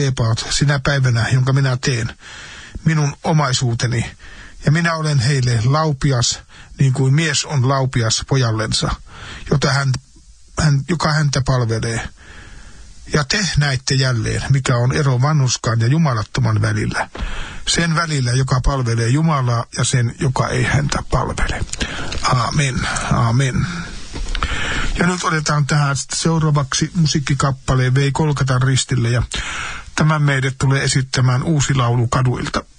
leipaat sinä päivänä, jonka minä teen, minun omaisuuteni, ja minä olen heille laupias, niin kuin mies on laupias pojallensa, joka häntä palvelee. Ja te näitte jälleen, mikä on ero vanhurskaan ja jumalattoman välillä. Sen välillä, joka palvelee Jumalaa, ja sen, joka ei häntä palvele. Aamen, aamen. Ja nyt otetaan tähän seuraavaksi musiikkikappaleen Vei Golgatan ristille, ja tämän meidät tulee esittämään Uusi laulu kaduilta.